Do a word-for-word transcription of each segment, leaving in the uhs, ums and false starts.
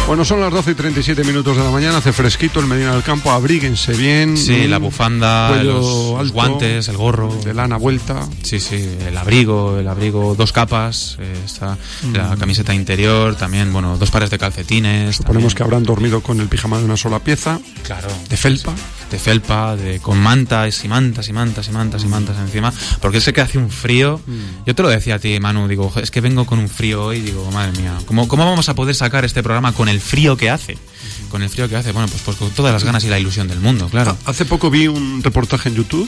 Bueno, son las doce y treinta y siete minutos de la mañana, hace fresquito en Medina del Campo, abríguense bien. Sí, la bufanda, los, alto, los guantes, el gorro. De lana vuelta. Sí, sí, el abrigo, el abrigo, dos capas, eh, está mm. la camiseta interior, también, bueno, dos pares de calcetines. Suponemos también. que habrán dormido con el pijama de una sola pieza. Claro. De felpa. Sí. De felpa, de, con mantas y mantas y mantas y mantas y mantas encima, porque sé que hace un frío. Mm. Yo te lo decía a ti, Manu, digo, es que vengo con un frío hoy, digo, madre mía, ¿cómo, cómo vamos a poder sacar este programa con el frío que hace? Uh-huh. Con el frío que hace, bueno, pues, pues con todas las ganas y la ilusión del mundo, claro. Hace poco vi un reportaje en YouTube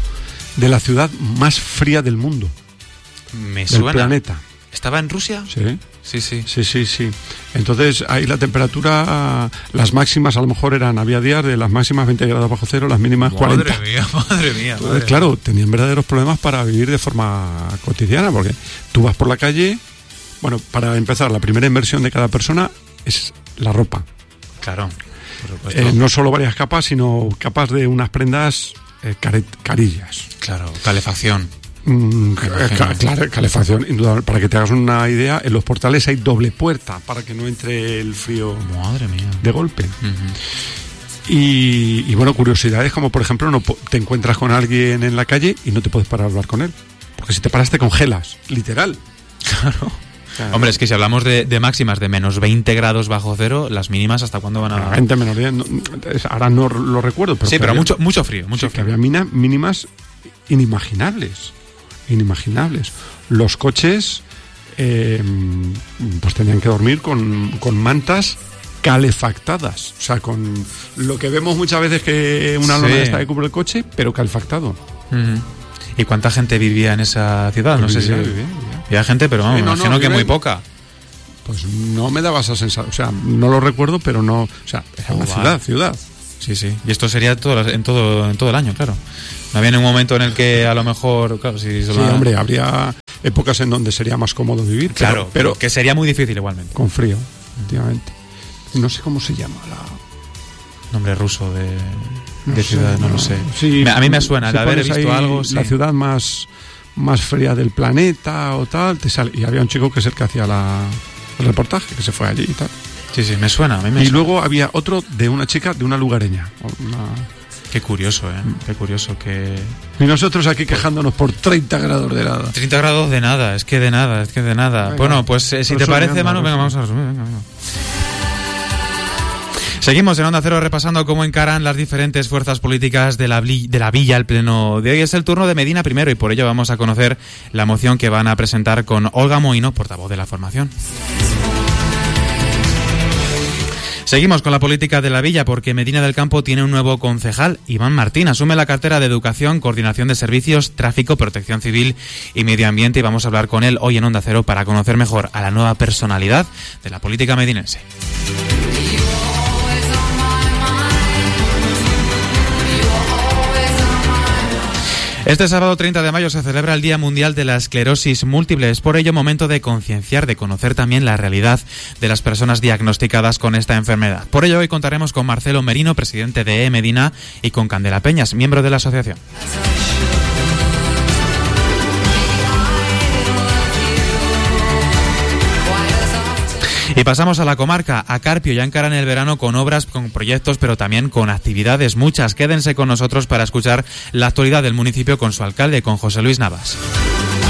de la ciudad más fría del mundo. Me del suena. planeta. ¿Estaba en Rusia? Sí. Sí, sí. Sí, sí, sí. Entonces, ahí la temperatura, las máximas a lo mejor eran, había días de las máximas veinte grados bajo cero, las mínimas madre cuarenta. Mía, madre mía, Entonces, madre claro, mía. tenían verdaderos problemas para vivir de forma cotidiana, porque tú vas por la calle, bueno, para empezar, la primera inversión de cada persona es la ropa. Claro, por supuesto. Eh, no solo varias capas, sino capas de unas prendas eh, care- carillas. Claro, calefacción. Mm, ca- claro, calefacción, indudable. Para que te hagas una idea, en los portales hay doble puerta para que no entre el frío. Madre mía. De golpe. Uh-huh. Y, y bueno, curiosidades como por ejemplo, no te encuentras con alguien en la calle y no te puedes parar a hablar con él. Porque si te paras te congelas, literal. Claro. Claro. Hombre, es que si hablamos de, de máximas de menos veinte grados bajo cero, las mínimas ¿hasta cuándo van a...? veinte menos diez, no, ahora no lo recuerdo. Pero sí, pero había, mucho mucho frío, mucho sí, frío. Que había mina, mínimas inimaginables. Inimaginables. Los coches eh, pues tenían que dormir con, con mantas calefactadas. O sea, con lo que vemos muchas veces que una lona sí. está que cubre el coche, pero calefactado. Uh-huh. ¿Y cuánta gente vivía en esa ciudad? Pues no vivía, sé si... Vivía, vivía. Había gente, pero vamos, sí, no, me imagino no, que vive... muy poca. Pues no me daba esa sensación. O sea, no lo recuerdo, pero no... O sea, era oh, una vale. ciudad, ciudad. Sí, sí. Y esto sería todo, en, todo, en todo el año, claro. No había ningún momento en el que a lo mejor... Claro, si sí, solo... hombre, habría épocas en donde sería más cómodo vivir. Claro, pero, pero, pero que sería muy difícil igualmente. Con frío, efectivamente. No sé cómo se llama la... Nombre ruso de, no de sé, ciudad, no, no lo sé. Sí, a mí me suena, si de haber visto algo... La sí. ciudad más, más fría del planeta o tal, te sale, y había un chico que es el que hacía la, el reportaje, que se fue allí y tal. Sí, sí, me suena. A mí me y suena. luego había otro de una chica, de una lugareña. Una... Qué curioso, ¿eh? Qué curioso que... Y nosotros aquí quejándonos por treinta grados de nada. treinta grados de nada, es que de nada, es que de nada. Venga, bueno, pues eh, si te parece, Manu, venga, vamos a resumir. Venga, venga. Seguimos en Onda Cero repasando cómo encaran las diferentes fuerzas políticas de la, de la Villa el pleno de hoy. Es el turno de Medina primero y por ello vamos a conocer la moción que van a presentar con Olga Moino, portavoz de la formación. Seguimos con la política de la Villa porque Medina del Campo tiene un nuevo concejal. Iván Martín asume la cartera de Educación, Coordinación de Servicios, Tráfico, Protección Civil y Medio Ambiente y vamos a hablar con él hoy en Onda Cero para conocer mejor a la nueva personalidad de la política medinense. Este sábado treinta de mayo se celebra el Día Mundial de la Esclerosis Múltiple. Es por ello momento de concienciar, de conocer también la realidad de las personas diagnosticadas con esta enfermedad. Por ello hoy contaremos con Marcelo Merino, presidente de E-Medina, y con Candela Peñas, miembro de la asociación. Y pasamos a la comarca, a Carpio. Ya encaran el verano con obras, con proyectos, pero también con actividades muchas. Quédense con nosotros para escuchar la actualidad del municipio con su alcalde, con José Luis Navas.